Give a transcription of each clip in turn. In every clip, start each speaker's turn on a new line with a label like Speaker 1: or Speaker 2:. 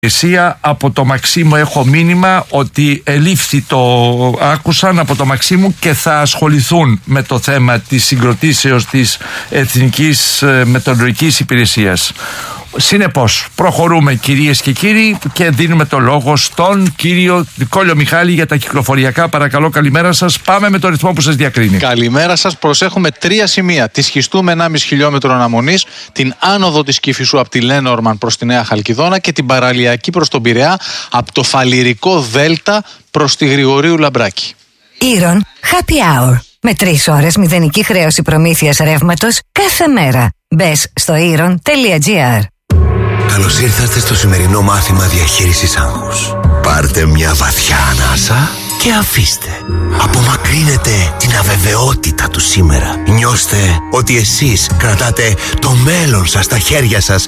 Speaker 1: Από το Μαξίμου έχω μήνυμα ότι ελήφθη άκουσαν από το Μαξίμου και θα ασχοληθούν με το θέμα της συγκροτήσεως της Εθνικής Μετεωρολογικής Υπηρεσίας. Συνεπώς, προχωρούμε κυρίες και κύριοι και δίνουμε το λόγο στον κύριο Κόλλιο Μιχάλη για τα κυκλοφοριακά. Παρακαλώ, καλημέρα σας. Πάμε με το ρυθμό που σας διακρίνει.
Speaker 2: Καλημέρα σας. Προσέχουμε 3 σημεία. Τη Σχιστού με 1,5 χιλιόμετρο αναμονής, την άνοδο της Κηφισού από τη Λένормαν προς τη Νέα Χαλκιδόνα και την παραλιακή προς τον Πειραιά από το Φαλιρικό Δέλτα προς τη Γρηγορίου Λαμπράκη.
Speaker 3: Ήρων Happy Hour. Με 3 ώρες μηδενική χρέωση προμήθειας ρεύματος κάθε μέρα. Μπες στο iron.gr.
Speaker 4: Καλώς ήρθατε στο σημερινό μάθημα διαχείρισης άγχους. Πάρτε μια βαθιά ανάσα και αφήστε. Απομακρύνετε την αβεβαιότητα του σήμερα. Νιώστε ότι εσείς κρατάτε το μέλλον σας στα χέρια σας.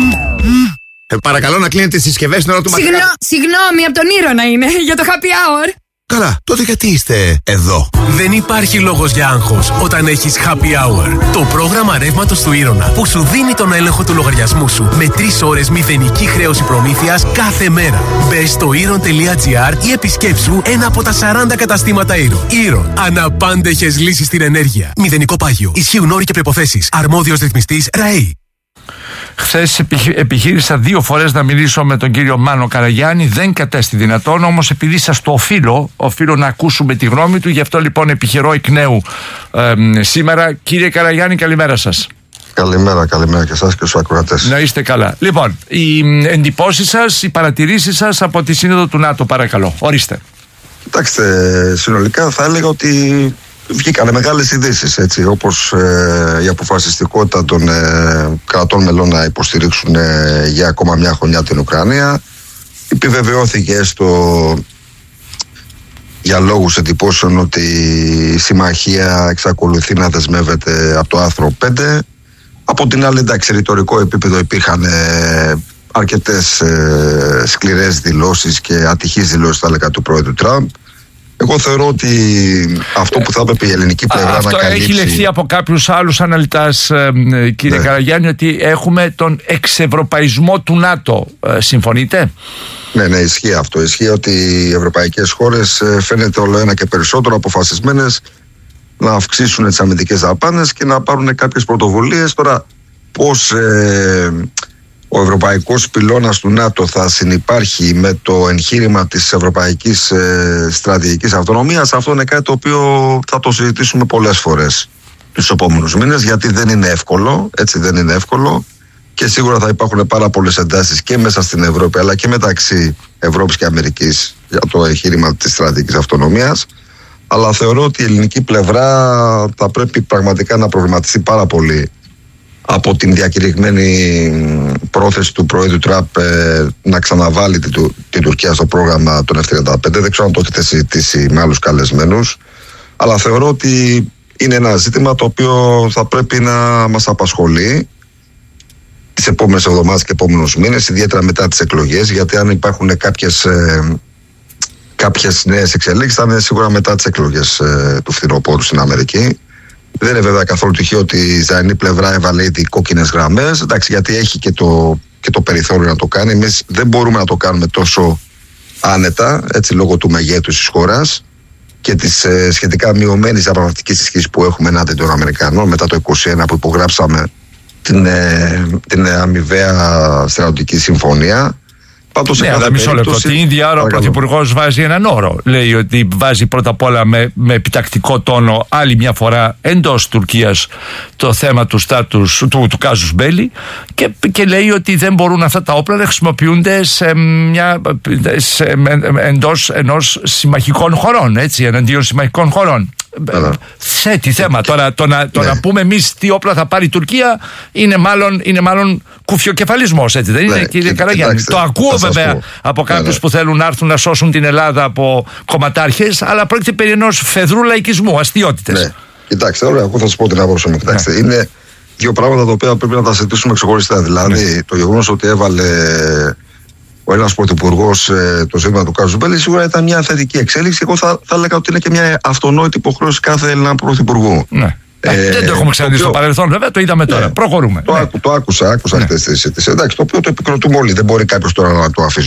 Speaker 4: Παρακαλώ να κλείνετε τις συσκευές στην ώρα του μαθήματος.
Speaker 5: Συγγνώμη, από τον Ήρωνα είναι, για το happy hour.
Speaker 4: Καλά, τότε γιατί είστε εδώ?
Speaker 6: Δεν υπάρχει λόγος για άγχος όταν έχεις Happy Hour. Το πρόγραμμα ρεύματος του Ήρωνα που σου δίνει τον έλεγχο του λογαριασμού σου με 3 ώρες μηδενική χρέωση προμήθειας κάθε μέρα. Μπες στο iron.gr ή επισκέψου ένα από τα 40 καταστήματα Ήρωνα. Ήρωνα. Αναπάντεχες λύσεις στην ενέργεια. Μηδενικό πάγιο. Ισχύουν όροι και προϋποθέσεις. Αρμόδιος ρυθμιστής ΡΑΕΗ.
Speaker 1: Χθες επιχείρησα 2 φορές να μιλήσω με τον κύριο Μάνο Καραγιάννη, δεν κατέστη δυνατόν, όμως επειδή σας το οφείλω να ακούσουμε τη γνώμη του, γι' αυτό λοιπόν επιχειρώ εκ νέου σήμερα. Κύριε Καραγιάννη, καλημέρα σας.
Speaker 7: Καλημέρα και εσάς και στους ακροατές.
Speaker 1: Να είστε καλά. Λοιπόν, οι εντυπώσεις σας, οι παρατηρήσεις σας από τη Σύνοδο του ΝΑΤΟ, παρακαλώ. Ορίστε.
Speaker 7: Κοιτάξτε, συνολικά θα έλεγα ότι βγήκανε μεγάλες ειδήσεις, έτσι, όπως η αποφασιστικότητα των κρατών μελών να υποστηρίξουν για ακόμα μια χρονιά την Ουκρανία. Επιβεβαιώθηκε έστω για λόγους εντυπώσεων ότι η συμμαχία εξακολουθεί να δεσμεύεται από το άρθρο 5. Από την άλλη, εντάξει, ρητορικό επίπεδο υπήρχαν αρκετές σκληρές δηλώσεις και ατυχείς δηλώσεις, θα έλεγα, του πρόεδρου Τραμπ. Εγώ θεωρώ ότι αυτό που θα έπρεπε η ελληνική πλευρά να καλύψει... Αυτό
Speaker 1: έχει λεχθεί από κάποιους άλλους αναλυτάς, κύριε Καραγιάννη, ότι έχουμε τον εξευρωπαϊσμό του ΝΑΤΟ. Συμφωνείτε?
Speaker 7: Ναι, ισχύει αυτό. Ισχύει ότι οι ευρωπαϊκές χώρες φαίνεται όλο ένα και περισσότερο αποφασισμένες να αυξήσουν τις αμυντικές δαπάνες και να πάρουν κάποιες πρωτοβουλίες. Τώρα, πώς ο ευρωπαϊκός πυλώνας του ΝΑΤΟ θα συνυπάρχει με το εγχείρημα της ευρωπαϊκής στρατηγικής αυτονομίας, αυτό είναι κάτι το οποίο θα το συζητήσουμε πολλές φορές τους επόμενους μήνες, γιατί δεν είναι εύκολο, και σίγουρα θα υπάρχουν πάρα πολλές εντάσεις και μέσα στην Ευρώπη αλλά και μεταξύ Ευρώπης και Αμερικής για το εγχείρημα της στρατηγικής αυτονομίας. Αλλά θεωρώ ότι η ελληνική πλευρά θα πρέπει πραγματικά να προβληματιστεί πάρα πολύ από την διακηρυγμένη πρόθεση του Προέδρου Τραμπ να ξαναβάλει την Τουρκία στο πρόγραμμα των F-35. Δεν ξέρω αν το έχετε συζητήσει με άλλους καλεσμένους, αλλά θεωρώ ότι είναι ένα ζήτημα το οποίο θα πρέπει να μας απασχολεί τις επόμενες εβδομάδες και επόμενους μήνες, ιδιαίτερα μετά τις εκλογές, γιατί αν υπάρχουν κάποιες νέες εξελίξεις θα είναι σίγουρα μετά τις εκλογές του φθινοπόρου στην Αμερική. Δεν είναι βέβαια καθόλου τυχαίο ότι η Ισραηλινή πλευρά έβαλε ήδη κόκκινες γραμμές, εντάξει, γιατί έχει και το περιθώριο να το κάνει. Εμείς δεν μπορούμε να το κάνουμε τόσο άνετα, έτσι, λόγω του μεγέθους της χώρας και της σχετικά μειωμένης διαπραγματευτικής ισχύς που έχουμε ενάντια των Αμερικανών μετά το 2021 που υπογράψαμε την αμοιβαία στρατιωτική συμφωνία.
Speaker 1: Ναι, αλλά μισό λεπτό. Την ίδια ώρα ο Πρωθυπουργός βάζει έναν όρο. Λέει ότι βάζει πρώτα απ' όλα με επιτακτικό τόνο άλλη μια φορά εντός Τουρκίας το θέμα του στάτους του κάζους μπέλι και λέει ότι δεν μπορούν αυτά τα όπλα να χρησιμοποιούνται εντός ενός συμμαχικών χωρών, έτσι, εναντίον συμμαχικών χωρών. Θέτει θέμα. Τώρα να πούμε εμείς τι όπλα θα πάρει η Τουρκία είναι μάλλον κουφιοκεφαλισμός, έτσι δεν είναι, κύριε Καραγιάννη? Το ακούω βέβαια από κάποιους που θέλουν να έρθουν να σώσουν την Ελλάδα από κομματάρχες, αλλά πρόκειται περί ενός φεδρού λαϊκισμού, αστιότητες.
Speaker 7: Ναι. Κοιτάξτε, ωραία, εγώ θα σας πω την άποψή μου. Κοιτάξτε, είναι 2 πράγματα τα οποία πρέπει να τα συζητήσουμε ξεχωριστά. Δηλαδή, το γεγονός ότι έβαλε ο ένας πρωθυπουργός το ζήτημα του κάζου μπέλι σίγουρα ήταν μια θετική εξέλιξη. Εγώ θα έλεγα ότι είναι και μια αυτονόητη υποχρέωση κάθε Έλληνα πρωθυπουργού.
Speaker 1: Ναι. Δεν το έχουμε ξαναδεί στο παρελθόν, βέβαια, το είδαμε τώρα. Προχωρούμε.
Speaker 7: Το άκουσα αυτές τις συζητήσεις. Εντάξει, το οποίο το επικροτούμε όλοι. Δεν μπορεί κάποιος τώρα να το αφήσει